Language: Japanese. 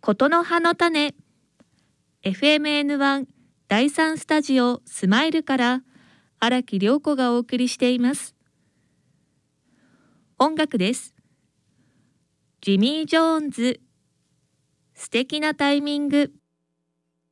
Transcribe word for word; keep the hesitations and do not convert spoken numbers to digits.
ことの葉の種 エフエムエヌワン だいさんスタジオスマイルから荒木涼子がお送りしています。音楽です。ジミー・ジョーンズ、素敵なタイミング。